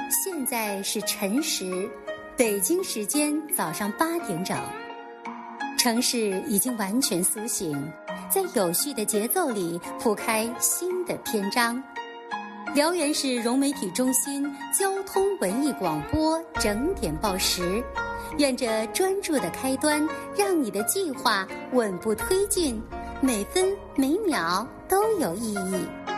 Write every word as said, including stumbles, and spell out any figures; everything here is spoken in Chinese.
现在是晨时，北京时间早上八点整。城市已经完全苏醒，在有序的节奏里铺开新的篇章。辽源市融媒体中心交通文艺广播整点报时，愿着专注的开端，让你的计划稳步推进，每分每秒都有意义。